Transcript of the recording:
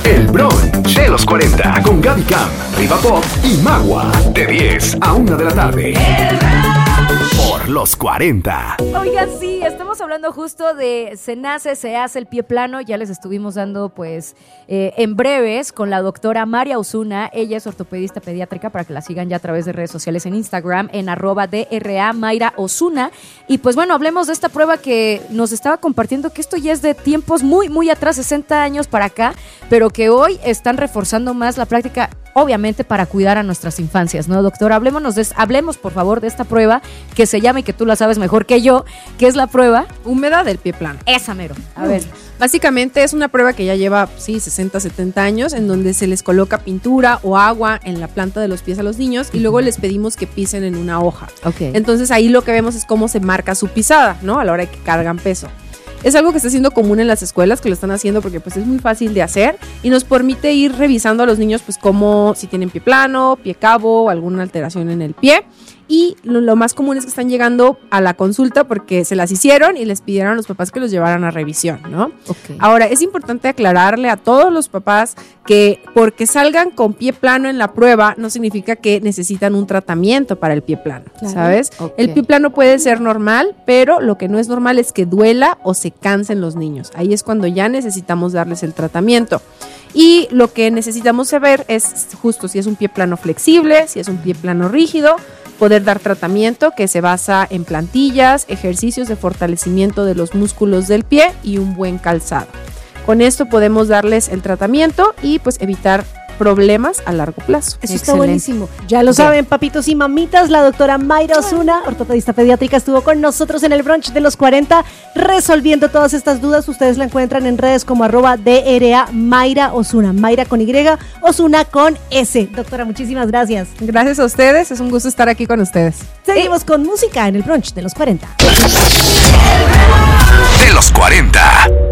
El brunch de los 40 con Gaby Cam, Riva Pop y Magua. De 10 a 1 de la tarde. Por los 40. Oigan, sí, estamos hablando justo de se nace, se hace el pie plano. Ya les estuvimos dando, pues, en breves con la doctora María Osuna. Ella es ortopedista pediátrica, para que la sigan ya a través de redes sociales en Instagram, en @DRA Mayra Osuna. Y pues bueno, hablemos de esta prueba que nos estaba compartiendo, que esto ya es de tiempos muy, muy atrás, 60 años para acá, pero que hoy están reforzando más la práctica, obviamente para cuidar a nuestras infancias, ¿no, doctora? Hablemos, por favor, de esta prueba que se llama, y que tú la sabes mejor que yo, que es la prueba húmeda del pie plano. Esa mero. A ver. Básicamente es una prueba que ya lleva, 60, 70 años, en donde se les coloca pintura o agua en la planta de los pies a los niños y luego les pedimos que pisen en una hoja. Okay. Entonces ahí lo que vemos es cómo se marca su pisada, ¿no? A la hora de que cargan peso. Es algo que está siendo común en las escuelas, que lo están haciendo porque pues es muy fácil de hacer y nos permite ir revisando a los niños pues como si tienen pie plano, pie cabo o alguna alteración en el pie. Y lo más común es que están llegando a la consulta porque se las hicieron y les pidieron a los papás que los llevaran a revisión, ¿no? Okay. Ahora, es importante aclararle a todos los papás que porque salgan con pie plano en la prueba no significa que necesitan un tratamiento para el pie plano, claro. ¿Sabes? Okay. El pie plano puede ser normal, pero lo que no es normal es que duela o se cansen los niños. Ahí es cuando ya necesitamos darles el tratamiento. Y lo que necesitamos saber es justo si es un pie plano flexible, si es un pie plano rígido, poder dar tratamiento que se basa en plantillas, ejercicios de fortalecimiento de los músculos del pie y un buen calzado. Con esto podemos darles el tratamiento y pues evitar problemas a largo plazo. Eso está buenísimo. Ya lo saben, papitos y mamitas, la doctora Mayra Osuna, ortopedista pediátrica, estuvo con nosotros en el brunch de los 40 resolviendo todas estas dudas. Ustedes la encuentran en redes como @DRA Mayra Osuna, Mayra con Y, Osuna con S. Doctora, muchísimas gracias. Gracias a ustedes, es un gusto estar aquí con ustedes. Seguimos con música en el brunch de los 40. De los 40.